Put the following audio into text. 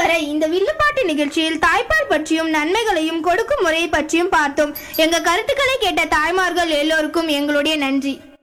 இதுவரை இந்த வில்லுப்பாட்டு நிகழ்ச்சியில் தாய்ப்பால் பற்றியும் நன்மைகளையும் கொடுக்கும் முறையை பற்றியும் பார்த்தோம். எங்க கருத்துக்களை கேட்ட தாய்மார்கள் எல்லோருக்கும் எங்களுடைய நன்றி.